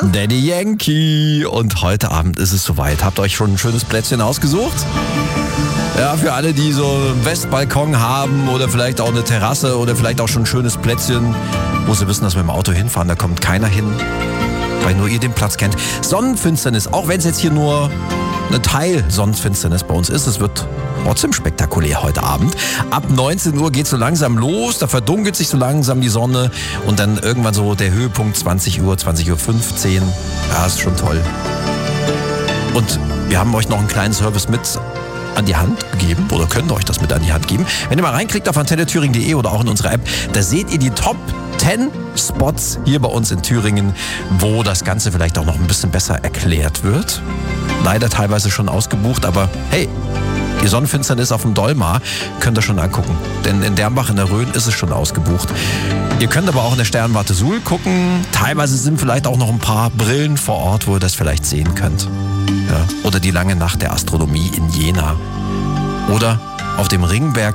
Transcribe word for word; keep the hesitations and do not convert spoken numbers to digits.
Daddy Yankee. Und heute Abend ist es soweit. Habt ihr euch schon ein schönes Plätzchen ausgesucht? Ja, für alle, die so einen Westbalkon haben oder vielleicht auch eine Terrasse oder vielleicht auch schon ein schönes Plätzchen, wo sie wissen, dass wir mit dem Auto hinfahren, da kommt keiner hin, weil nur ihr den Platz kennt. Sonnenfinsternis, auch wenn es jetzt hier nur eine Teil-Sonnenfinsternis bei uns ist, es wird trotzdem spektakulär heute Abend. Ab neunzehn Uhr geht es so langsam los, da verdunkelt sich so langsam die Sonne und dann irgendwann so der Höhepunkt zwanzig Uhr, zwanzig Uhr fünfzehn. Ja, ist schon toll. Und wir haben euch noch einen kleinen Service mit an die Hand gegeben oder können euch das mit an die Hand geben. Wenn ihr mal reinklickt auf antenne thüringen punkt de oder auch in unsere App, da seht ihr die Top zehn Spots hier bei uns in Thüringen, wo das Ganze vielleicht auch noch ein bisschen besser erklärt wird. Leider teilweise schon ausgebucht, aber hey, die Sonnenfinsternis auf dem Dolmar könnt ihr schon angucken. Denn in Dernbach in der Rhön ist es schon ausgebucht. Ihr könnt aber auch in der Sternwarte Suhl gucken. Teilweise sind vielleicht auch noch ein paar Brillen vor Ort, wo ihr das vielleicht sehen könnt. Ja. Oder die lange Nacht der Astronomie in Jena. Oder auf dem Ringberg